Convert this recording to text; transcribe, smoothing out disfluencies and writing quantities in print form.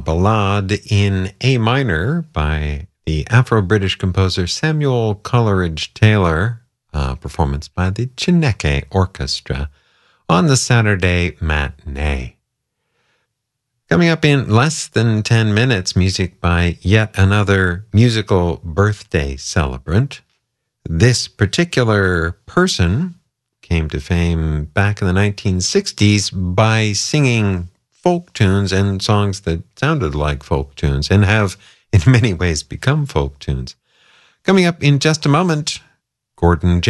Ballade in A minor by the Afro-British composer Samuel Coleridge Taylor, performance by the Chineke Orchestra on the Saturday matinee. Coming up in less than 10 minutes, music by yet another musical birthday celebrant. This particular person came to fame back in the 1960s by singing folk tunes and songs that sounded like folk tunes and have in many ways become folk tunes. Coming up in just a moment, Gordon